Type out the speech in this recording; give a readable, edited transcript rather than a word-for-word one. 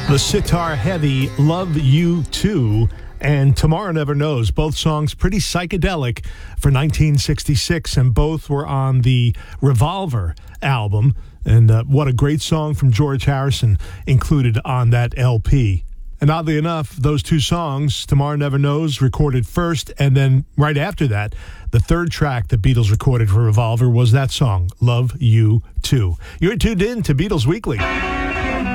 The sitar heavy Love You Too and Tomorrow Never Knows, both songs pretty psychedelic for 1966, and both were on the Revolver album. And what a great song from George Harrison included on that LP. And oddly enough, those two songs, Tomorrow Never Knows, recorded first, and then right after that, the third track the Beatles recorded for Revolver was that song, Love You Too. You're tuned in to Beatles Weekly.